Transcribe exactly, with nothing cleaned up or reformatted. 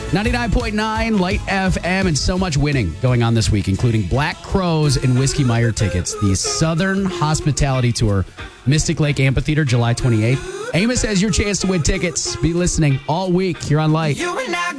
ninety-nine point nine Light F M, and so much winning going on this week, including Black Crows and Whiskey Meyer tickets. The Southern Hospitality Tour, Mystic Lake Amphitheater, July twenty-eighth. Amos has your chance to win tickets. Be listening all week here on Light.